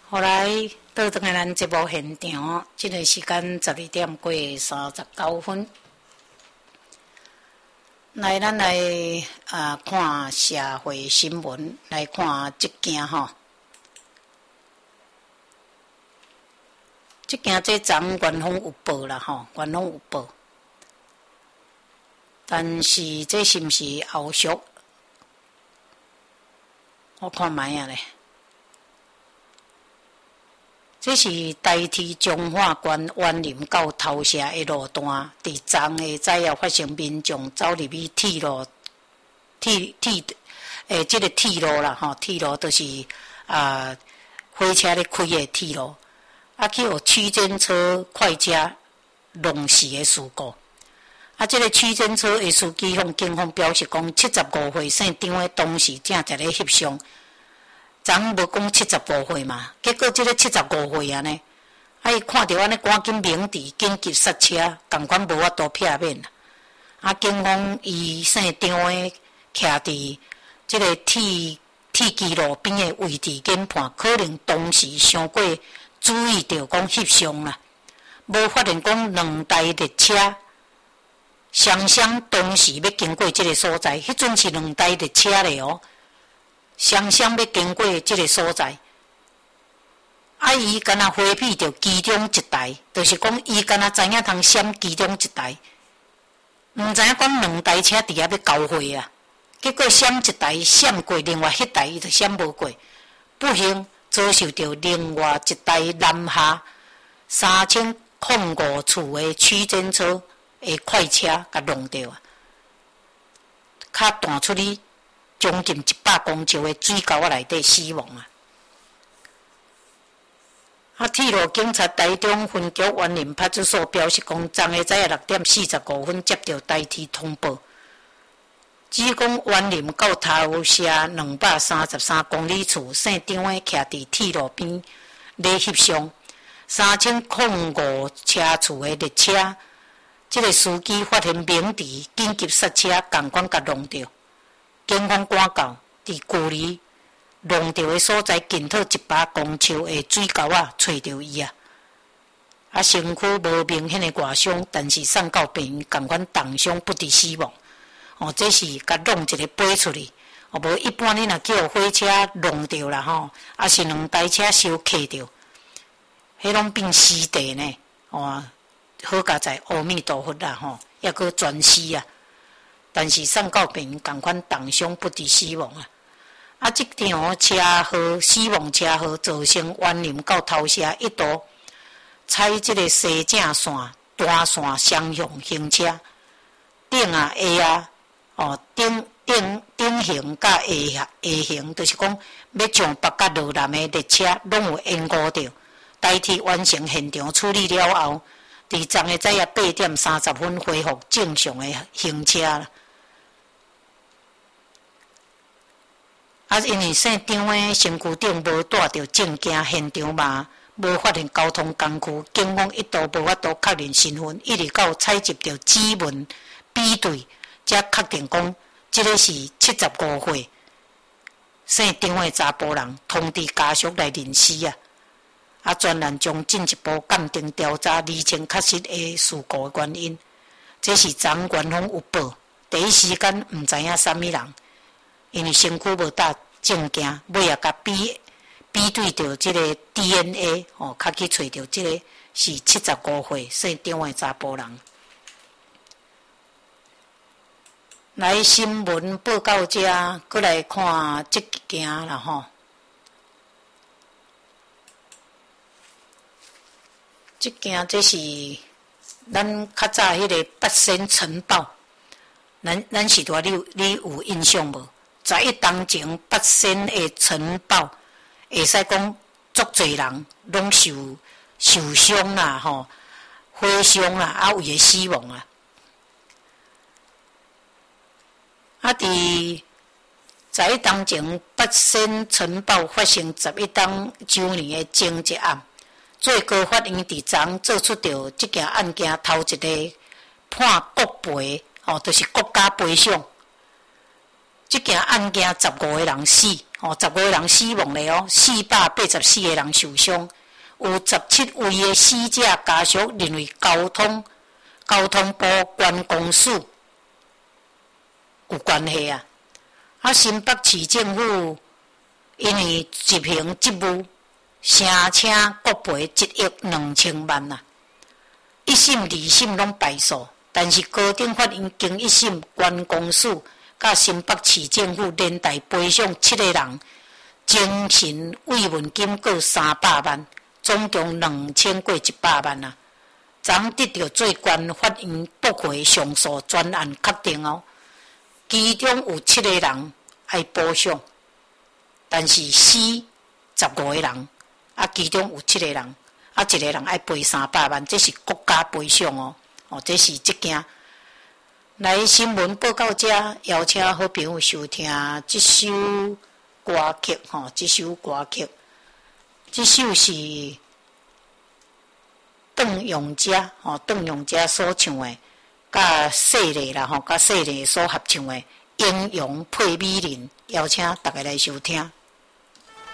后来倒转来咱节目现场，这个时间12点过39分，来咱来看社会新闻，来看这件吼。这件这昨官方有报啦吼，官方有报，但是这是毋是后续？我看卖啊咧。这是代替彰化县湾林到头社的路段，伫昨下早也发生民众走入去铁路，这个铁路啦吼，铁路就是火车咧开的铁路，去有区间车快车弄死的事故。这个区间车的司机向警方表示讲，75岁姓张的当时正在咧翕相。昨无讲75岁嘛，结果这个75岁啊呢，伊看到安尼赶紧鸣笛，紧急刹车，共款无法度避免啦。警方以姓张的徛伫这个铁基路边的位置研判，可能当时伤过注意到讲翕相啦，无发现讲两台列车双双同时要经过这个所在，迄阵是两台列车咧哦。双双要经过这个所在，伊敢若回避着其中一台，就是讲伊敢若知影通闪其中一台，毋知影讲两台车伫遐要交汇啊。结果闪一台闪过，另外迄台伊就闪无过，不幸遭受到另外一台南下3005处的区间车的快车甲弄到啊，脚弹出去。将近100公尺的水沟内底死亡啊！铁路警察台中分局湾林派出所表示讲，昨下早6点45分接到代替通报，指讲湾林到头社233公里处姓张的徛伫铁路边咧翕相3005车处的列车，这个司机发现鸣笛，紧急刹车，共款甲弄掉。警方赶到，伫距离弄到的所在近透100公尺的水沟找到伊身躯无明显的外伤，但是送到病院，共款重伤不治死亡。这是甲弄一个飞出去。无一般你若叫火车弄到啦吼，是两台车相克到，迄拢变尸地呢。好佳在阿弥陀佛啦吼，抑阁全尸啊。但是送到病院，共款重伤不治死亡这场车祸死亡车祸造成湾林到头社一度采这个西正线单线双向行车，顶下顶行甲下行，就是讲要从北甲落南的列车拢有延误着，代替完成现场处理了后，伫昨下早8点30分恢复正常的行车啦。因为姓张的身躯顶无带着证件，现场嘛无发现交通工具，警方一度无法度确认身份，一直到采集着指纹比对，才确定讲这个是75岁姓张的查甫人，通知家属来认尸专案将进一步鉴定调查，厘清确实的事故的原因。这是昨官方有报，第一时间毋知影啥物人。因为身躯无带证件，尾也甲比对着这个 DNA， 较去找着这个是75岁姓张的查甫人。来新闻报告这，过来看这件啦吼。这件这是咱较早迄个八仙城堡，咱时代你有印象无？11当前八仙的城堡，会使讲足侪人拢受伤啦吼，火伤啦，有诶死亡伫11当前八仙城堡发生11当周年的争执案，最高法院伫昨做出着即件案件头一个判国赔，就是国家赔偿。即件案件15个人死， 15个人死亡咧哦，484个人受伤，有17位的死者家属认为交通部关公署有关系啊。新北市政府因为执行职务，声请国赔1亿2000万啊。一审、二审拢败诉，但是高等法院经一审，关公署甲新北市政府连带赔偿7个人精神慰问金各300万，总共2000过100万啊。昨得到最高法院驳回上诉专案确定哦，其中有7个人爱补偿，但是死15个人，其中有7个人，1个人爱赔300万，这是国家赔偿哦。这是这件。来新闻报告者，邀请好朋友收听这首歌曲这首歌曲，这首是邓永嘉所唱的，甲细丽啦甲细丽所合唱的《英雄配美人》，邀请大家来收听。